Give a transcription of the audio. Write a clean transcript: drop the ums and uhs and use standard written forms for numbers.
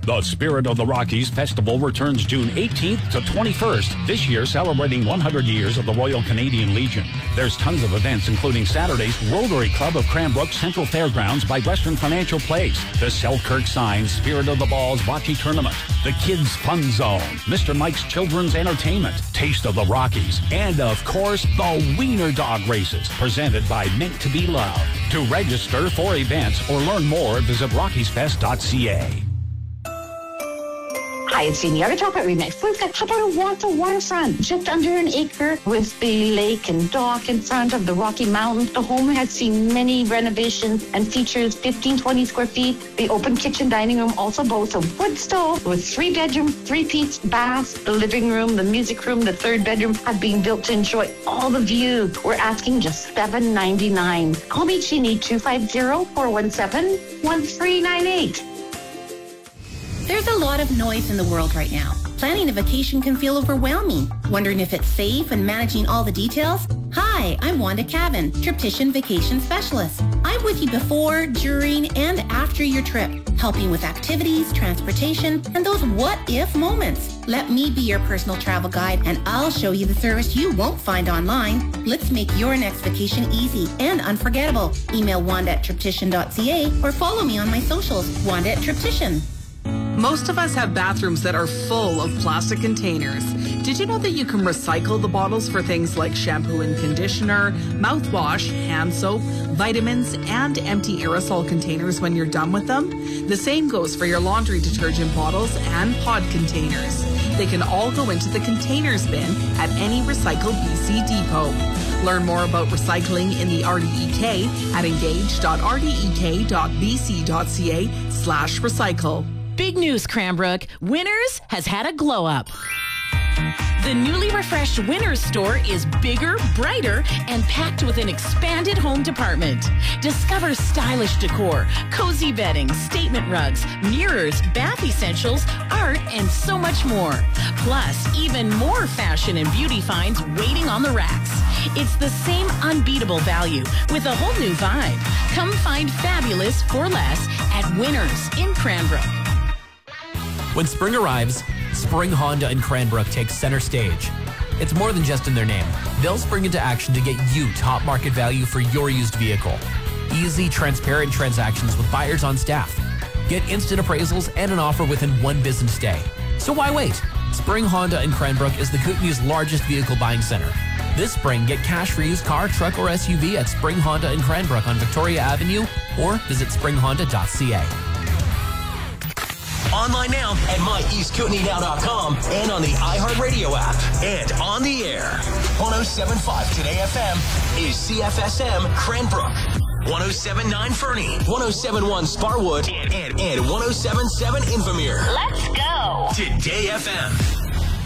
The Spirit of the Rockies Festival returns June 18th to 21st, this year celebrating 100 years of the Royal Canadian Legion. There's tons of events, including Saturday's Rotary Club of Cranbrook Central Fairgrounds by Western Financial Place, the Selkirk Signs Spirit of the Balls Bocce Tournament, the Kids Fun Zone, Mr. Mike's Children's Entertainment, Taste of the Rockies, and of course, the Wiener Dog Races, presented by Meant to Be Loved. To register for events or learn more, visit rockiesfest.ca. Hi, it's Senior Chocolate Remix. We've got Hubbard Waterfront, just under an acre with the lake and dock in front of the Rocky Mountains. The home has seen many renovations and features 15-20 square feet. The open kitchen dining room also boasts a wood stove with 3-bedroom, 3-piece bath. The living room, the music room, the 3rd bedroom have been built to enjoy all the view. We're asking just $799. Call me Jeannie 250-417-1398. There's a lot of noise in the world right now. Planning a vacation can feel overwhelming. Wondering if it's safe and managing all the details? Hi, I'm Wanda Cavan, Triptician Vacation Specialist. I'm with you before, during, and after your trip, helping with activities, transportation, and those what-if moments. Let me be your personal travel guide, and I'll show you the service you won't find online. Let's make your next vacation easy and unforgettable. Email wanda@triptician.ca or follow me on my socials, Wanda at Triptician. Most of us have bathrooms that are full of plastic containers. Did you know that you can recycle the bottles for things like shampoo and conditioner, mouthwash, hand soap, vitamins, and empty aerosol containers when you're done with them? The same goes for your laundry detergent bottles and pod containers. They can all go into the containers bin at any Recycle BC depot. Learn more about recycling in the RDEK at engage.rdek.bc.ca/recycle. Big news, Cranbrook. Winners has had a glow up. The newly refreshed Winners store is bigger, brighter, and packed with an expanded home department. Discover stylish decor, cozy bedding, statement rugs, mirrors, bath essentials, art, and so much more. Plus, even more fashion and beauty finds waiting on the racks. It's the same unbeatable value with a whole new vibe. Come find fabulous for less at Winners in Cranbrook. When spring arrives, Spring Honda in Cranbrook takes center stage. It's more than just in their name. They'll spring into action to get you top market value for your used vehicle. Easy, transparent transactions with buyers on staff. Get instant appraisals and an offer within 1 business day. So why wait? Spring Honda in Cranbrook is the Kootenay's largest vehicle buying center. This spring, get cash for used car, truck, or SUV at Spring Honda in Cranbrook on Victoria Avenue or visit springhonda.ca. Online now at myeastkootenaynow.com and on the iHeartRadio app and on the air. 107.5 Today FM is CFSM Cranbrook. 107.9 Fernie, 107.1 Sparwood, and 107.7 Invermere. Let's go. Today FM.